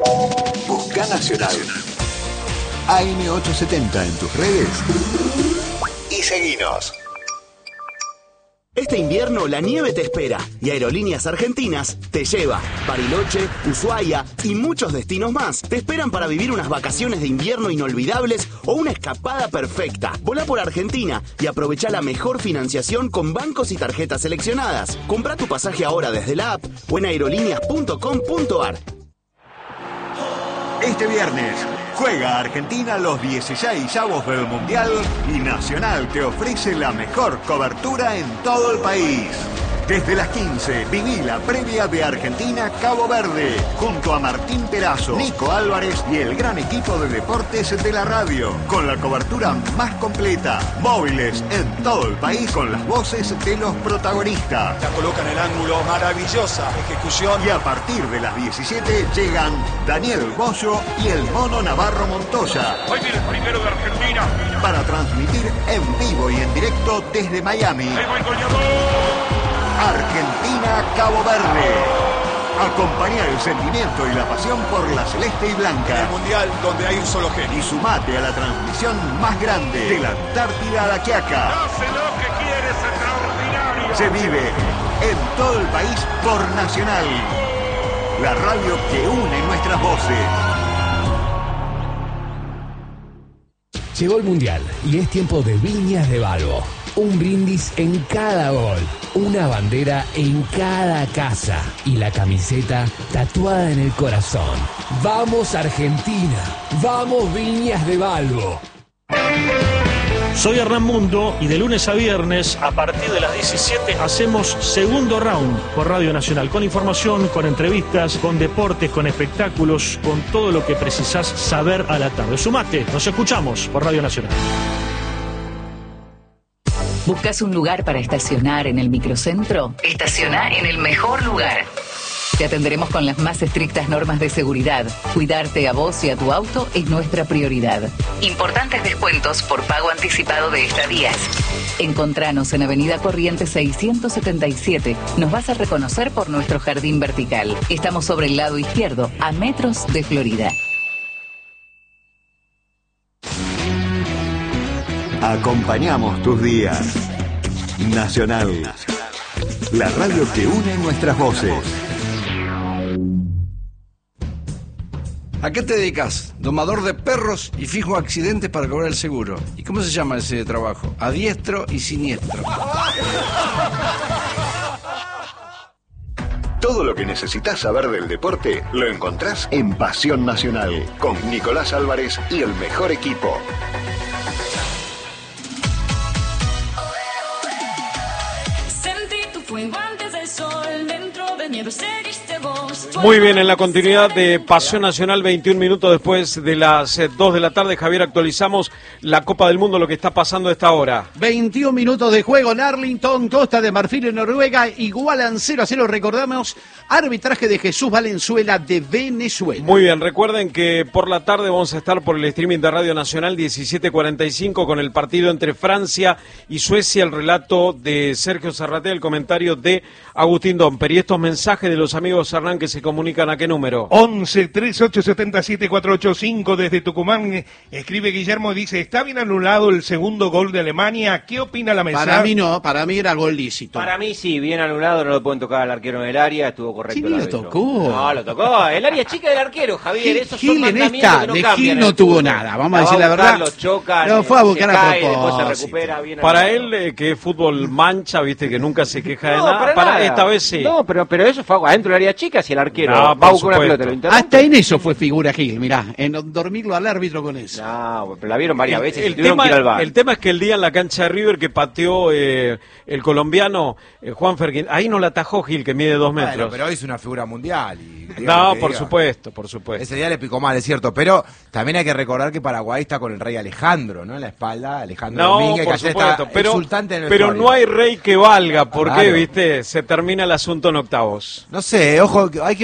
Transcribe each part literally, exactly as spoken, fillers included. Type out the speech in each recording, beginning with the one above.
Busca Nacional. A M ochocientos setenta en tus redes y seguinos. Este invierno la nieve te espera y Aerolíneas Argentinas te lleva. Bariloche, Ushuaia y muchos destinos más te esperan para vivir unas vacaciones de invierno inolvidables o una escapada perfecta. Volá por Argentina y aprovecha la mejor financiación con bancos y tarjetas seleccionadas. Comprá tu pasaje ahora desde la app o en aerolíneas punto com punto ar. Este viernes juega Argentina los dieciseisavos del Mundial y Nacional te ofrece la mejor cobertura en todo el país. Desde las quince, viví la previa de Argentina-Cabo Verde, junto a Martín Perazo, Nico Álvarez y el gran equipo de deportes de la radio, con la cobertura más completa, móviles en todo el país con las voces de los protagonistas. La coloca en el ángulo, maravillosa ejecución. Y a partir de las diecisiete llegan Daniel Bollo y el Mono Navarro Montoya. Hoy viene el primero de Argentina. Para transmitir en vivo y en directo desde Miami. ¡Ahí va el goleador! Argentina-Cabo Verde. Acompaña el sentimiento y la pasión por la celeste y blanca. El mundial donde hay un solo genio. Y sumate a la transmisión más grande de la Antártida a la Quiaca. Hace lo que quiere, es extraordinario. Se vive en todo el país por Nacional. La radio que une nuestras voces. Llegó el Mundial y es tiempo de Viñas de Balbo. Un brindis en cada gol, una bandera en cada casa y la camiseta tatuada en el corazón. ¡Vamos Argentina! ¡Vamos Viñas de Balbo! Soy Hernán Mundo y de lunes a viernes a partir de las diecisiete hacemos Segundo Round por Radio Nacional, con información, con entrevistas, con deportes, con espectáculos, con todo lo que precisás saber a la tarde. Sumate, nos escuchamos por Radio Nacional. ¿Buscas un lugar para estacionar en el microcentro? Estaciona en el mejor lugar. Te atenderemos con las más estrictas normas de seguridad. Cuidarte a vos y a tu auto es nuestra prioridad. Importantes descuentos por pago anticipado de estadías. Encontranos en Avenida Corrientes seiscientos setenta y siete. Nos vas a reconocer por nuestro jardín vertical. Estamos sobre el lado izquierdo, a metros de Florida. Acompañamos tus días. Nacional. La radio que une nuestras voces. ¿A qué te dedicas? Domador de perros y fijo accidentes para cobrar el seguro. ¿Y cómo se llama ese trabajo? A diestro y siniestro. Todo lo que necesitas saber del deporte lo encontrás en Pasión Nacional, con Nicolás Álvarez y el mejor equipo. Muy bien, en la continuidad de Pasión Nacional, veintiún minutos después de las dos de la tarde, Javier, actualizamos la Copa del Mundo, lo que está pasando a esta hora. veintiún minutos de juego en Arlington, Costa de Marfil en Noruega, igualan cero a cero, recordamos, arbitraje de Jesús Valenzuela de Venezuela. Muy bien, recuerden que por la tarde vamos a estar por el streaming de Radio Nacional diecisiete cuarenta y cinco con el partido entre Francia y Suecia, el relato de Sergio Zarratea, el comentario de Agustín Domper. Y estos mensajes de los amigos Hernán que se comunican, ¿a qué número? once, treinta y ocho, setenta y siete, cuatrocientos ochenta y cinco desde Tucumán. Escribe Guillermo, dice, ¿está bien anulado el segundo gol de Alemania? ¿Qué opina la mesa? Para mí no, para mí era gol lícito. Para mí sí, bien anulado, no lo pueden tocar al arquero en el área, estuvo correcto. Sí, lo tocó. No, lo tocó. El área chica del arquero, Javier, esos Gil son en mandamientos esta, que no de cambian. Gil no tuvo nada, vamos a decir la verdad. Lo chocan, lo fue a buscar se a cae, propósito. después se recupera bien. Para él, eh, que es fútbol mancha, viste, que nunca se queja de No, nada, para para nada. esta vez sí. No, pero, pero eso fue adentro del área chica, si el arquero No, va a por buscar una supuesto. pelota, lo interrumpe. Hasta en eso fue figura Gil, mirá, en dormirlo al árbitro con eso. No, pero la vieron varias El, veces el y tuvieron tema, que ir al bar. el tema es que el día en la cancha de River que pateó eh, el colombiano eh, Juan Ferguín, ahí no la atajó Gil, que mide dos metros. Bueno, pero hoy es una figura mundial. Y, no, por diga. supuesto, por supuesto. Ese día le picó mal, es cierto, pero también hay que recordar que Paraguay está con el rey Alejandro, ¿no? En la espalda, Alejandro No, Domínguez, por que ayer supuesto, está pero, exultante en el pero vestuario. no hay rey que valga, ¿por Claro. qué, viste? Se termina el asunto en octavos. No sé, ojo, hay que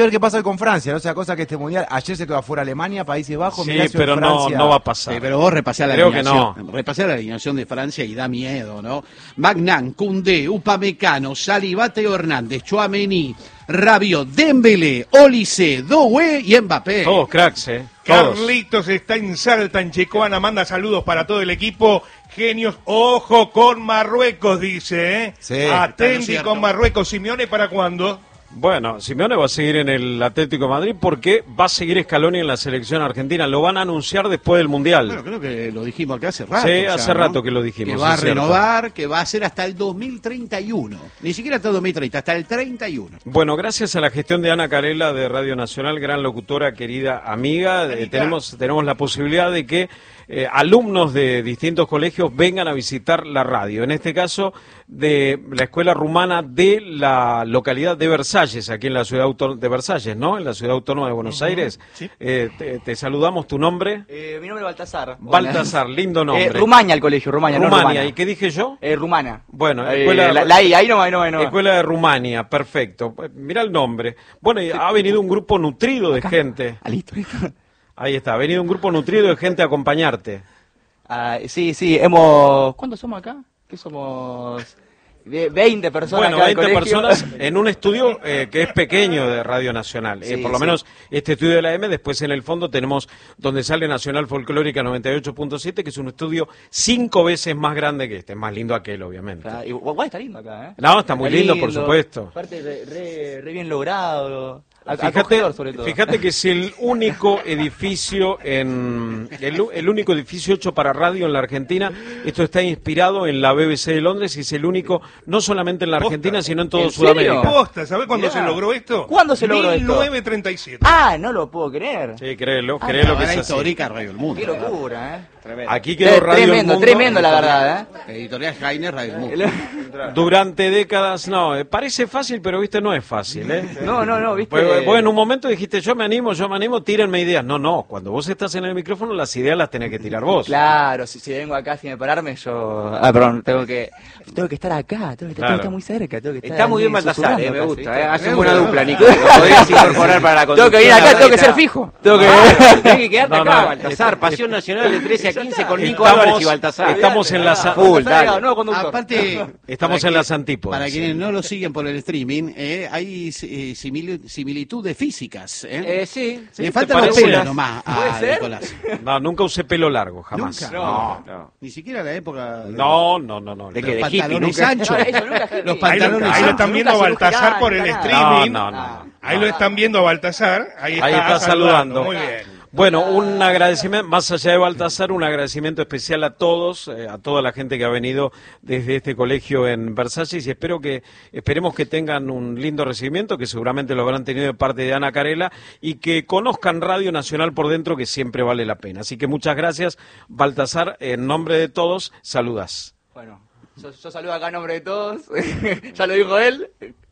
que ver qué pasa hoy con Francia, no sea cosa que este mundial, ayer se quedó afuera Alemania, Países Bajos, Sí, mirá si pero hoy no, Francia... no va a pasar. Sí, pero vos repasás la Creo que alineación. no. Repasás la alineación de Francia y da miedo, ¿no? Magnan, Koundé, Upamecano, Saliba, Teo Hernández, Tchouaméni, Rabiot, Dembélé, Olise, Doué y Mbappé. Todos cracks, ¿eh? Todos. Carlitos está en Salta, en Checoana, manda saludos para todo el equipo. Genios, ojo con Marruecos, dice, ¿eh? Sí, Atenti con Marruecos. Simeone, ¿para cuándo? Bueno, Simeone va a seguir en el Atlético de Madrid porque va a seguir Scaloni en la selección argentina. Lo van a anunciar después del Mundial. Bueno, creo que lo dijimos acá hace rato. Sí, ya, hace ¿no? rato que lo dijimos. Que va a es cierto. renovar, que va a ser hasta el dos mil treinta y uno. Ni siquiera hasta el dos mil treinta, hasta el treinta y uno. Bueno, gracias a la gestión de Ana Carela de Radio Nacional, gran locutora, querida amiga, eh, tenemos, tenemos la posibilidad de que eh, alumnos de distintos colegios vengan a visitar la radio. En este caso, de la escuela rumana de la localidad de Versalles, aquí en la ciudad autónoma de Versalles, ¿no? En la ciudad autónoma de Buenos Aires. Sí. Eh, te, te saludamos, ¿tu nombre? Eh, mi nombre es Baltasar. Baltasar, lindo nombre. Eh, Rumania el colegio, Rumania, no Rumania, Rumana. ¿y qué dije yo? Eh, Rumana. Bueno, Eh, escuela... la, la I, ahí no va, no va, no va. Escuela de Rumania, perfecto. Mira el nombre. Bueno, y ha venido un grupo nutrido de gente. Ah, listo, listo. Ahí está, ha venido un grupo nutrido de gente a acompañarte. Ah, sí, sí, hemos... ¿Cuántos somos acá? ¿Qué somos? De veinte personas Bueno, acá en el veinte colegio. personas en un estudio eh, que es pequeño de Radio Nacional. Eh, Sí, por lo sí. menos este estudio de la M, después en el fondo tenemos donde sale Nacional Folclórica noventa y ocho punto siete, que es un estudio cinco veces más grande que este. Es más lindo aquel, obviamente. Ah, igual igual está lindo acá, ¿eh? No, está muy lindo, por supuesto. Aparte, re, re- re bien logrado. A- Fíjate, acogedor, sobre todo. fíjate que es el único edificio en el, u- el único edificio hecho para radio en la Argentina. Esto está inspirado en la B B C de Londres y es el único, no solamente en la Argentina, sino en todo ¿En serio? Sudamérica. Posta, ¿sabés cuándo Mirá. se logró esto? ¿Cuándo se logró esto? mil novecientos treinta y siete. Ah, no lo puedo creer. Sí, créelo, Ah, créelo no, que La es así. histórica Radio El Mundo. Qué locura, ¿eh? Tremendo. Aquí quedó Radio El Tremendo, Mundo. tremendo la verdad, ¿eh? Editorial Jainer, Radio El Mundo. Durante décadas, no, eh, parece fácil, pero viste, no es fácil, ¿eh? No, no, no, viste. Pues, vos en un momento dijiste, yo me animo, yo me animo, tírenme ideas. No, no, cuando vos estás en el micrófono, las ideas las tenés que tirar vos. Claro, si, si vengo acá sin pararme, yo... Ah, perdón, tengo que, tengo que estar acá, tengo que, Claro. tengo que estar muy cerca, tengo que estar Está muy ahí bien Baltasar, eh, me susurrando gusta, casi, eh, ¿viste? hace Me buena gusta. dupla, Nico. Lo podrías incorporar para la Tengo conducción. que ir acá, la tengo que radita. ser fijo. Tengo que... Ah, Tienes que quedarte No, acá, no, Baltasar. Pasión Nacional de trece a quince con Nico Estamos- Álvarez y Baltasar. Estamos en la sa- Full, Baltasar, dale. nuevo conductor. Aparte, Estamos para en que- las antípodas. Para quienes no lo siguen por el streaming, eh, hay eh, simili- similitudes físicas. ¿eh? Eh, sí. Le ¿te faltan los parece? pelos nomás ¿Puede a ser? Nicolás. No, nunca usé pelo largo, jamás. Nunca. No, No. Ni siquiera en la época. no, no, no. no. ¿De Los qué? ¿De pantalones hippie? Nunca. anchos. No, eso nunca, hippie. Los Ahí lo, pantalones ahí lo anchos. están viendo a Nunca se Baltasar lujean, por el ni nada. streaming. No, no, no. Ahí lo están viendo a Baltasar. Ahí está, Ahí está saludando. Muy bien. Bueno, un agradecimiento, más allá de Baltasar, un agradecimiento especial a todos, eh, a toda la gente que ha venido desde este colegio en Versalles y espero que, esperemos que tengan un lindo recibimiento, que seguramente lo habrán tenido de parte de Ana Carela y que conozcan Radio Nacional por dentro, que siempre vale la pena. Así que muchas gracias, Baltasar, en nombre de todos, saludas. Bueno, yo, yo saludo acá en nombre de todos, ya lo dijo él,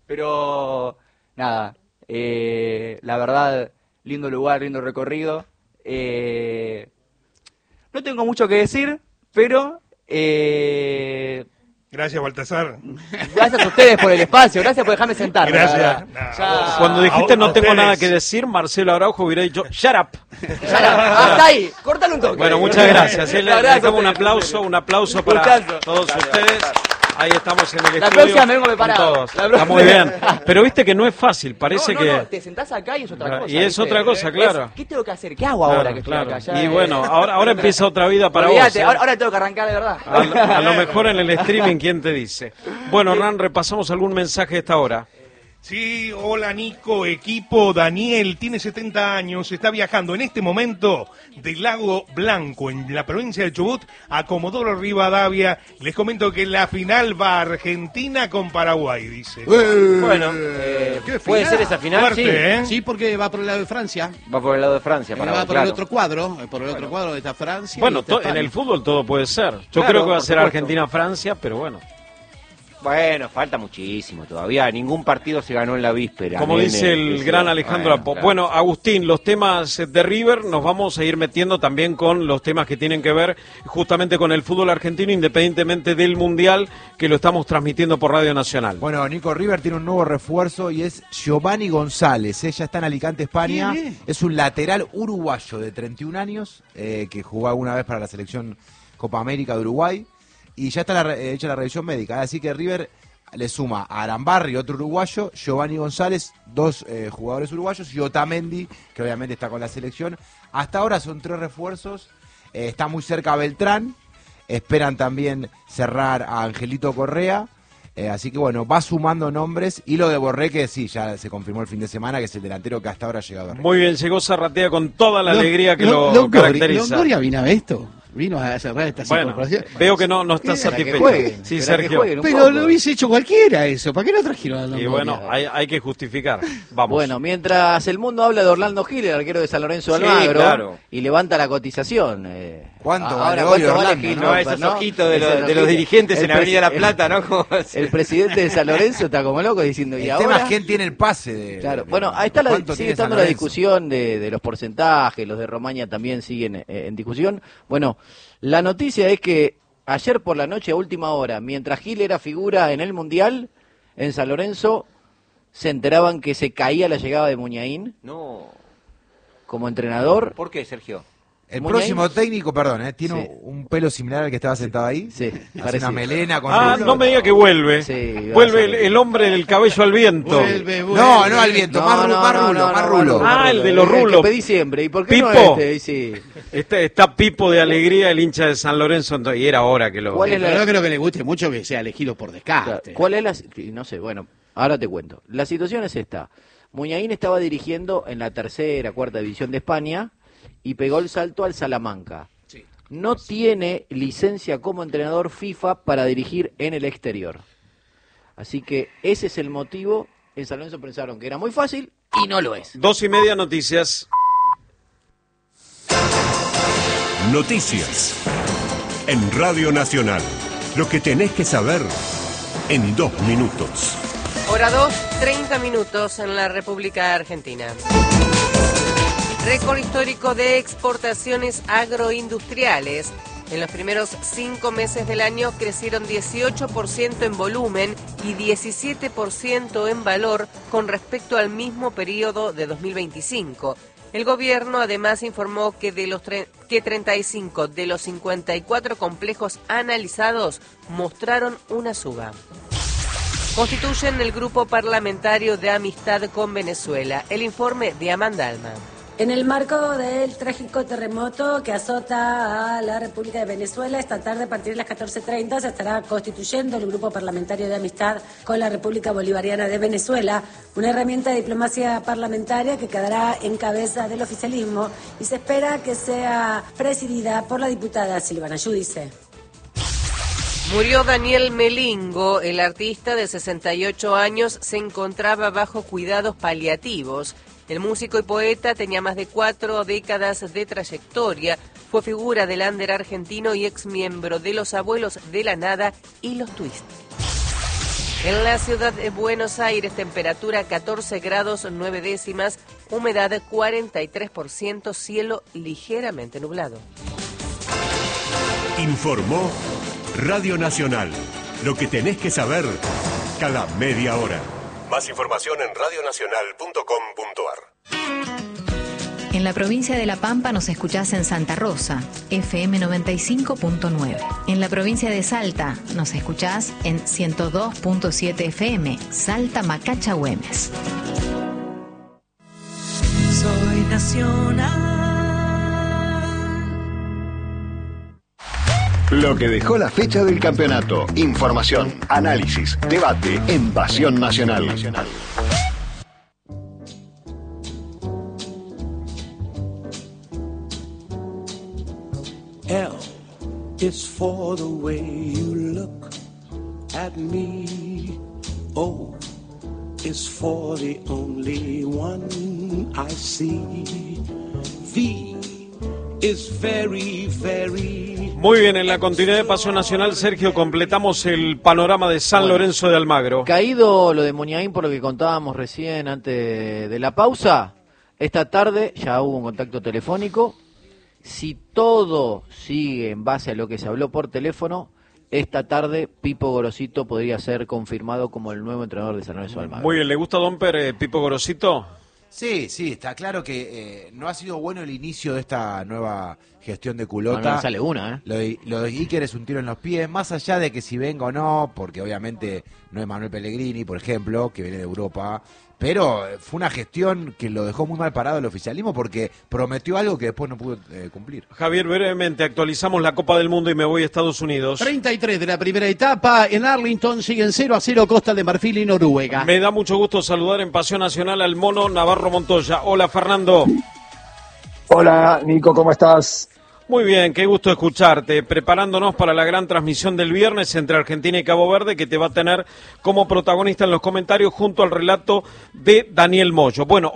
pero nada, eh, la verdad, lindo lugar, lindo recorrido. Eh, no tengo mucho que decir, pero eh, Gracias, Baltasar. gracias a ustedes por el espacio, gracias por dejarme sentar. Gracias. Ya, Cuando dijiste a- no a tengo ustedes. nada que decir, Marcelo Araujo hubiera dicho, shut up. ya, hasta ahí, cortale un toque. Bueno, muchas gracias. Eh, Le, Muchas le gracias damos un a ustedes. aplauso, un aplauso para Gustazo. todos ustedes. Ahí estamos en el La estudio. próxima me vengo con preparado. todos. La Está próxima- muy bien. Pero viste que no es fácil, parece no, no, que... no, te sentás acá y es otra cosa. Y es ¿viste? otra cosa, Es, claro. ¿Qué tengo que hacer? ¿Qué hago ahora Claro, que estoy claro. acá? Ya, Y eh, bueno, ahora, ahora empieza otra vida para olvídate, vos. ¿eh? ahora, ahora tengo que arrancar de verdad. A, lo- a lo mejor en el streaming, ¿quién te dice? Bueno, Hernán, repasamos algún mensaje a esta hora. Sí, hola Nico, equipo. Daniel tiene setenta años, está viajando en este momento del Lago Blanco, en la provincia de Chubut, a Comodoro Rivadavia. Les comento que la final va Argentina con Paraguay, dice. Bueno, eh, qué puede final. ser esa final, Fuerte, sí. ¿eh? Sí, porque va por el lado de Francia. Va por el lado de Francia, Eh, para va por claro. el otro cuadro. eh, Por el otro cuadro está Francia. y Bueno, está to- en España. el fútbol todo puede ser. Yo Claro, creo que va a por ser supuesto. Argentina-Francia, pero bueno. Bueno, falta muchísimo todavía. Ningún partido se ganó en la víspera. Como Nene, dice el que gran sea. Alejandro Bueno, Apo. claro. Bueno, Agustín, los temas de River nos vamos a ir metiendo también con los temas que tienen que ver justamente con el fútbol argentino, independientemente del Mundial, que lo estamos transmitiendo por Radio Nacional. Bueno, Nico, River tiene un nuevo refuerzo y es Giovanni González. Ella está en Alicante, España. Bien, bien. Es un lateral uruguayo de treinta y un años eh, que jugó alguna vez para la selección Copa América de Uruguay. Y ya está la, eh, hecha la revisión médica. Así que River le suma a Arambarri, otro uruguayo, Giovanni González, dos eh, jugadores uruguayos, y Otamendi, que obviamente está con la selección. Hasta ahora son tres refuerzos. Eh, está muy cerca Beltrán. Esperan también cerrar a Angelito Correa. Eh, así que bueno, va sumando nombres. Y lo de Borré, que sí, ya se confirmó el fin de semana, que es el delantero que hasta ahora ha llegado a River. Muy bien, llegó Zarratea con toda la Lo- alegría que lo- lo, Longoria- caracteriza. Longoria vino a esto. Vino a cerrar esta Bueno, incorporación. veo que no, no está Para que satisfecho. jueguen, Sí, para Sergio. que jueguen un Pero poco. Lo hubiese hecho cualquiera eso. ¿Para qué lo trajeron a Longoria? Y bueno, hay, hay que justificar. Vamos. Bueno, mientras el mundo habla de Orlando Gil, el arquero de San Lorenzo Sí, Almagro, claro. y levanta la cotización. Eh, ¿Cuánto ahora, vale hoy ¿cuánto vale Orlando, Gil? no? Esos ¿no? ojitos de los- Esos de los ojitos. dirigentes en El Avenida La presi- Plata, ¿no? Como El presidente de San Lorenzo está como loco diciendo, ¿y El ahora? tema es quién tiene el pase de... Claro, de- bueno, ahí está la, ¿cuánto sigue tiene San estando la Lorenzo? discusión de, de los porcentajes, los de Romaña también siguen eh, en discusión. Bueno, la noticia es que ayer por la noche a última hora, mientras Gil era figura en el Mundial, en San Lorenzo, se enteraban que se caía la llegada de Muñain No. como entrenador. ¿Por qué, Sergio? El Muñain- próximo técnico, perdón, ¿eh? tiene Sí. un pelo similar al que estaba sentado ahí. Sí, Hace parecido. una melena con... Ah, rulo. no me diga que vuelve. Sí, vuelve el, el hombre del cabello al viento. Vuelve, vuelve. No, no al viento, más, ru- más rulo, más rulo. Ah, el de los El que rulos. pedí siempre. ¿Y por qué no Pipo. este? Sí. Está, está Pipo de alegría, el hincha de San Lorenzo, y era hora que lo... ¿Cuál es la- Pero no creo que le guste mucho que sea elegido por descarte. ¿Cuál es la...? No sé, bueno, ahora te cuento. La situación es esta. Muñain estaba dirigiendo en la tercera, cuarta división de España y pegó el salto al Salamanca. No tiene licencia como entrenador FIFA para dirigir en el exterior. Así que ese es el motivo. En San Lorenzo pensaron que era muy fácil y no lo es. Dos y media noticias. Noticias. En Radio Nacional. Lo que tenés que saber en dos minutos. Hora dos, treinta minutos en la República Argentina. Récord histórico de exportaciones agroindustriales. En los primeros cinco meses del año crecieron dieciocho por ciento en volumen y diecisiete por ciento en valor con respecto al mismo periodo de dos mil veinticinco. El gobierno además informó que de los tre- que treinta y cinco de los cincuenta y cuatro complejos analizados mostraron una suba. Constituyen el grupo parlamentario de amistad con Venezuela. El informe de Amanda Alma. En el marco del trágico terremoto que azota a la República de Venezuela, esta tarde a partir de las catorce treinta se estará constituyendo el Grupo Parlamentario de Amistad con la República Bolivariana de Venezuela, una herramienta de diplomacia parlamentaria que quedará en cabeza del oficialismo y se espera que sea presidida por la diputada Silvana Giudice. Murió Daniel Melingo, el artista de sesenta y ocho años, se encontraba bajo cuidados paliativos. El músico y poeta tenía más de cuatro décadas de trayectoria, fue figura del under argentino y ex miembro de Los Abuelos de la Nada y Los Twist. En la ciudad de Buenos Aires, temperatura catorce grados nueve décimas, humedad cuarenta y tres por ciento, cielo ligeramente nublado. Informó Radio Nacional. Lo que tenés que saber cada media hora. Más información en radionacional punto com punto ar. En la provincia de La Pampa nos escuchás en Santa Rosa, F M noventa y cinco punto nueve. En la provincia de Salta nos escuchás en ciento dos punto siete F M, Salta Macacha Güemes. Soy nacional. Lo que dejó la fecha del campeonato. Información, análisis, debate en Pasión Nacional. L is for the way you look at me. O is for the only one I see. V is very, very... Muy bien, en la continuidad de Paseo Nacional, Sergio, completamos el panorama de San Bueno, Lorenzo de Almagro. Caído lo de Muniain por lo que contábamos recién antes de la pausa, esta tarde ya hubo un contacto telefónico. Si todo sigue en base a lo que se habló por teléfono, esta tarde Pipo Gorosito podría ser confirmado como el nuevo entrenador de San Lorenzo de Almagro. Muy bien, ¿le gusta a Domper eh, Pipo Gorosito? Sí, sí, está claro que eh, no ha sido bueno el inicio de esta nueva gestión de Culota. No, no sale una, ¿eh? Lo de, lo de Iker es un tiro en los pies, más allá de que si venga o no, porque obviamente no es Manuel Pellegrini, por ejemplo, que viene de Europa, pero fue una gestión que lo dejó muy mal parado el oficialismo porque prometió algo que después no pudo eh, cumplir. Javier, brevemente, actualizamos la Copa del Mundo y me voy a Estados Unidos. treinta y tres de la primera etapa, en Arlington siguen cero a cero Costa de Marfil y Noruega. Me da mucho gusto saludar en Paseo Nacional al mono Navarro Montoya. Hola, Fernando. Hola, Nico, ¿cómo estás? Muy bien, qué gusto escucharte, preparándonos para la gran transmisión del viernes entre Argentina y Cabo Verde, que te va a tener como protagonista en los comentarios junto al relato de Daniel Moyo. Bueno,